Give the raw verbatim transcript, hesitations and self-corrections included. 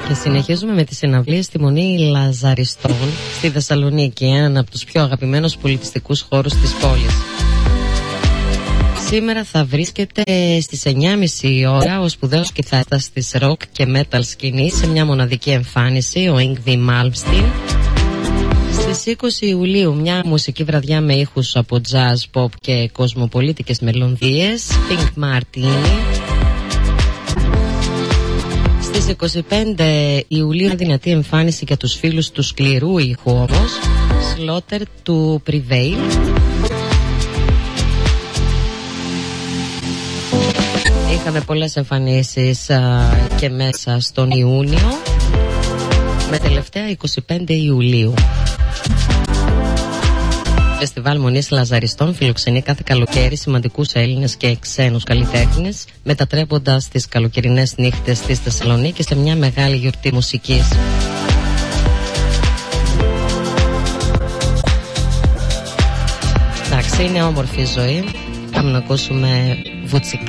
Και συνεχίζουμε με τις συναυλίες στη Μονή Λαζαριστών στη Θεσσαλονίκη, ένα από τους πιο αγαπημένους πολιτιστικούς χώρους της πόλης. Σήμερα θα βρίσκεται στις εννιά και μισή η ώρα ο σπουδαίος κιθαρίστας της rock και metal σκηνής σε μια μοναδική εμφάνιση, ο Yngwie Malmsteen. Στις είκοσι Ιουλίου μια μουσική βραδιά με ήχους από jazz, pop και κοσμοπολίτικες μελωδίες, Pink Martini. Στις είκοσι πέντε Ιουλίου δυνατή εμφάνιση για τους φίλους του σκληρού ήχου όμως, Slaughter του Prevail. Είχαμε πολλές εμφανίσεις α, και μέσα στον Ιούνιο, με τελευταία είκοσι πέντε Ιουλίου. Το Φεστιβάλ Μονής Λαζαριστών φιλοξενεί κάθε καλοκαίρι σημαντικούς Έλληνες και ξένους καλλιτέχνες, μετατρέποντας τις καλοκαιρινές νύχτες της Θεσσαλονίκης σε μια μεγάλη γιορτή μουσικής. Εντάξει, είναι όμορφη η ζωή. Πάμε να ακούσουμε βουτσικά.